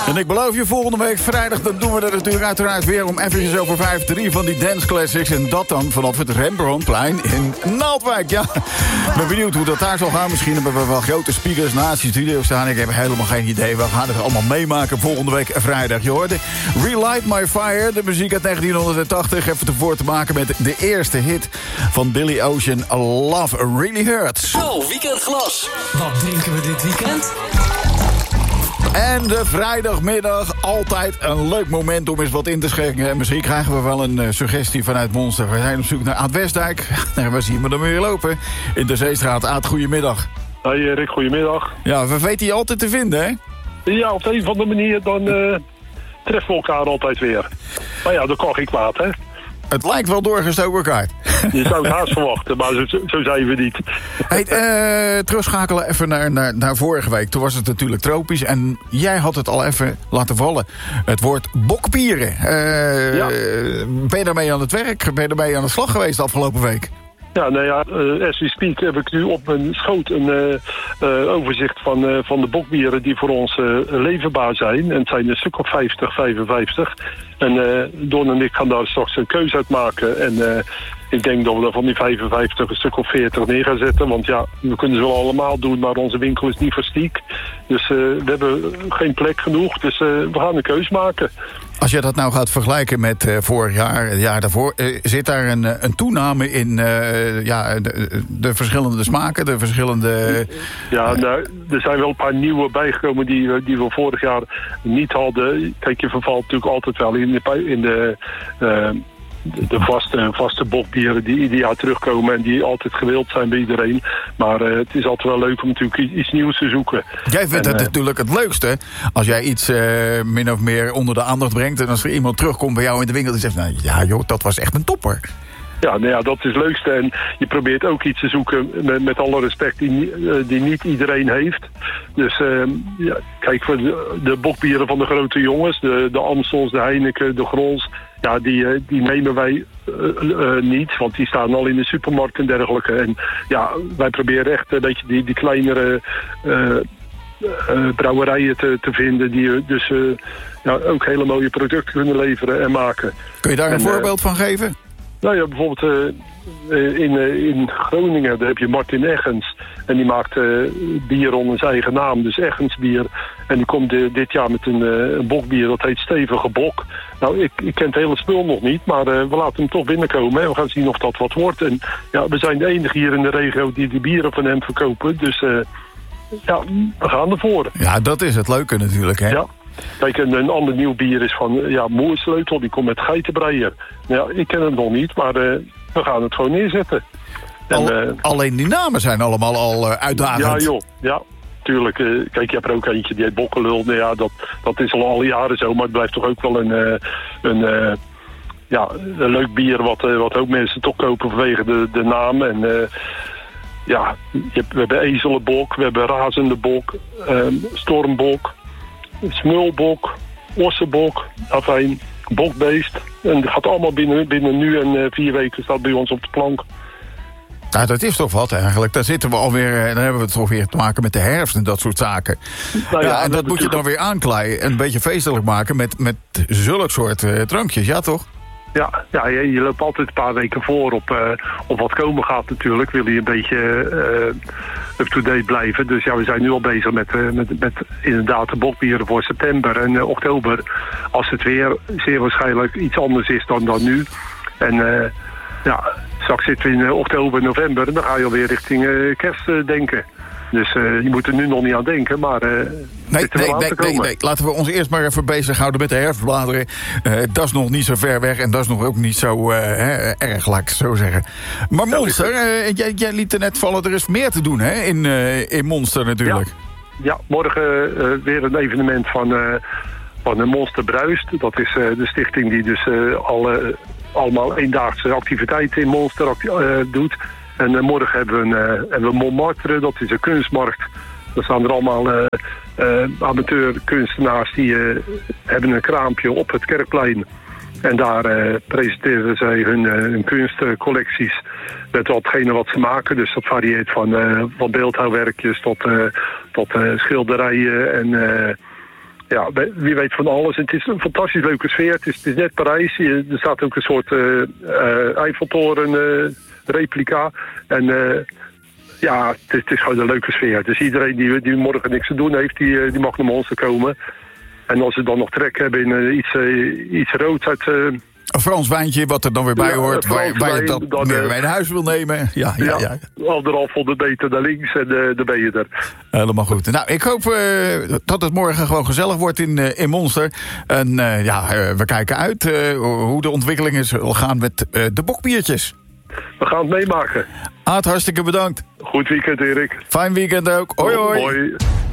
En ik beloof je, volgende week vrijdag, dan doen we dat natuurlijk uiteraard weer om eventjes over 5-3 van die dance classics. En dat dan vanaf het Rembrandtplein in Naaldwijk. Ja, ik ben benieuwd hoe dat daar zal gaan. Misschien hebben we wel grote speakers naast die studio staan. Ik heb helemaal geen idee. We gaan het allemaal meemaken volgende week vrijdag. Je hoorde Relight My Fire, de muziek uit 1980. Even tevoren te maken met de eerste hit van Billy Ocean, Love Really Hurts. Zo, weekendglas. Wat drinken we dit weekend? En de vrijdagmiddag, altijd een leuk moment om eens wat in te schenken. En misschien krijgen we wel een suggestie vanuit Monster. We zijn op zoek naar Aad Westdijk. Waar zien we dan weer lopen? In de Zeestraat. Aad, goedemiddag. Hoi Erik, goedemiddag. Ja, we weten je altijd te vinden, hè? Ja, op de een of andere manier dan treffen we elkaar altijd weer. Maar ja, dat kan geen kwaad, hè? Het lijkt wel doorgestoken kaart. Je zou het haast verwachten, maar zo zijn we niet. Hey, terugschakelen even naar vorige week. Toen was het natuurlijk tropisch en jij had het al even laten vallen. Het woord bokbieren. Ja. Ben je daarmee aan het werk? Ben je daarmee aan de slag geweest de afgelopen week? Ja, nou ja, as we speak heb ik nu op mijn schoot een overzicht van de bokbieren die voor ons leverbaar zijn. En het zijn een stuk of 50, 55. En Don en ik gaan daar straks een keuze uit maken. En ik denk dat we er van die 55 een stuk of 40 neer gaan zetten. Want ja, we kunnen ze wel allemaal doen, maar onze winkel is niet verstiek. Dus we hebben geen plek genoeg, dus we gaan een keus maken. Als je dat nou gaat vergelijken met vorig jaar, het jaar daarvoor, zit daar een toename in de verschillende smaken, de verschillende... Ja, nou, er zijn wel een paar nieuwe bijgekomen die we vorig jaar niet hadden. Kijk, je vervalt natuurlijk altijd wel in de vaste bokbieren die ieder jaar terugkomen en die altijd gewild zijn bij iedereen. Maar het is altijd wel leuk om natuurlijk iets nieuws te zoeken. Jij vindt het natuurlijk het leukste als jij iets min of meer onder de aandacht brengt en als er iemand terugkomt bij jou in de winkel die zegt, nou ja joh, dat was echt een topper. Ja, nou ja, dat is het leukste. En je probeert ook iets te zoeken met alle respect die niet iedereen heeft. Dus ja, kijk, voor de bokbieren van de grote jongens, de Amstels, de Heineken, de Grols, ja, die nemen wij niet, want die staan al in de supermarkt en dergelijke. En ja, wij proberen echt een beetje die kleinere brouwerijen te vinden die dus ook hele mooie producten kunnen leveren en maken. Kun je daar een voorbeeld van geven? Nou ja, bijvoorbeeld in Groningen, daar heb je Martin Eggens. En die maakt bier onder zijn eigen naam, dus Eggens bier. En die komt dit jaar met een bokbier, dat heet Stevige Bok. Nou, ik ken het hele spul nog niet, maar we laten hem toch binnenkomen. En we gaan zien of dat wat wordt. En ja, we zijn de enige hier in de regio die de bieren van hem verkopen. Dus ja, we gaan ervoor. Ja, dat is het leuke natuurlijk, hè? Ja. Kijk, een ander nieuw bier is van Moersleutel, die komt met geitenbreier. Ja, ik ken het nog niet, maar we gaan het gewoon neerzetten. Alleen die namen zijn allemaal al uitdagend. Ja joh, ja, tuurlijk. Kijk, je hebt er ook eentje die heet Bokkenlul. Nou ja, dat is al alle jaren zo, maar het blijft toch ook wel een leuk bier wat ook mensen toch kopen vanwege de naam. En we hebben ezelenbok, we hebben razende bok, stormbok, smulbok, ossenbok, afijn, bokbeest. En dat gaat allemaal binnen nu en 4 weken staat bij ons op de plank. Nou, dat is toch wat eigenlijk. Daar zitten we alweer, dan hebben we het toch weer te maken met de herfst en dat soort zaken. Nou ja, en dat moet je dan weer aanklaaien en een beetje feestelijk maken met zulke soort drankjes, ja toch? Ja, je loopt altijd een paar weken voor op wat komen gaat natuurlijk. Wil je een beetje up-to-date blijven. Dus ja, we zijn nu al bezig met inderdaad de bokbieren voor september en oktober. Als het weer zeer waarschijnlijk iets anders is dan nu. En straks zitten we in oktober, november en dan ga je alweer richting kerst denken. Dus je moet er nu nog niet aan denken, maar... Nee, laten we ons eerst maar even bezighouden met de herfstbladeren. Dat is nog niet zo ver weg en dat is nog ook niet zo erg, laat ik het zo zeggen. Maar Monster, jij liet er net vallen, er is meer te doen hè, in Monster natuurlijk. Ja, morgen weer een evenement van de Monster Bruist. Dat is de stichting die dus allemaal eendaagse activiteiten in Monster doet. En morgen hebben we Montmartre, dat is een kunstmarkt. Daar staan er allemaal amateurkunstenaars die hebben een kraampje op het Kerkplein. En daar presenteren zij hun kunstcollecties met watgene wat ze maken. Dus dat varieert van beeldhouwwerkjes tot schilderijen en ja, wie weet van alles. En het is een fantastisch leuke sfeer. Het is net Parijs. Er staat ook een soort Eiffeltoren replica. En ja, het is gewoon een leuke sfeer. Dus iedereen die morgen niks te doen heeft, die mag naar Monster komen. En als ze dan nog trek hebben in iets roods uit... een Frans wijntje, wat er dan weer bij hoort, waar je dat mee naar huis wil nemen. Ja. 1,5 meter naar links en dan ben je er. Helemaal goed. Nou, ik hoop dat het morgen gewoon gezellig wordt in Monster. En we kijken uit hoe de ontwikkelingen zal gaan met de bokbiertjes. We gaan het meemaken. Aad, hartstikke bedankt. Goed weekend, Erik. Fijn weekend ook. Hoi, hoi. Hoi.